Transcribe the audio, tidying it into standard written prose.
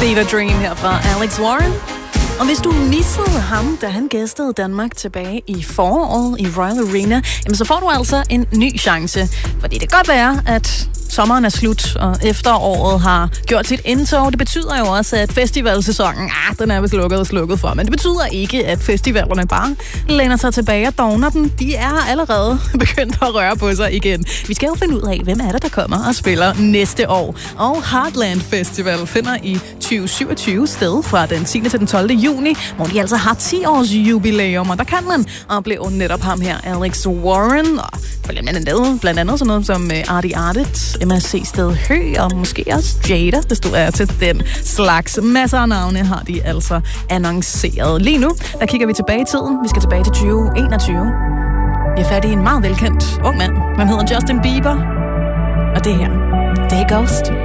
Fever Dream her fra Alex Warren. Og hvis du missede ham, da han gæstede Danmark tilbage i foråret i Royal Arena, jamen så får du altså en ny chance. Fordi det kan godt være, at sommeren er slut, og efteråret har gjort sit indtog. Det betyder jo også, at festivalsæsonen, den er vist slukket for. Men det betyder ikke, at festivalerne bare læner sig tilbage og dogner dem. De er allerede begyndt at røre på sig igen. Vi skal jo finde ud af, hvem er det, der kommer og spiller næste år. Og Heartland Festival finder i 2027 sted fra den 10. til den 12. juni, hvor de altså har 10 års jubilæum, og der kan man opleve netop ham her, Alex Warren, og blandt andet sådan noget som Artie Artit, MSC Sted Hø, og måske også Jada, hvis du er til den slags. Masser af navne har de altså annonceret. Lige nu, der kigger vi tilbage i tiden. Vi skal tilbage til 2021. Vi er fat i en meget velkendt ung mand. Han hedder Justin Bieber. Og det her, det er Ghost.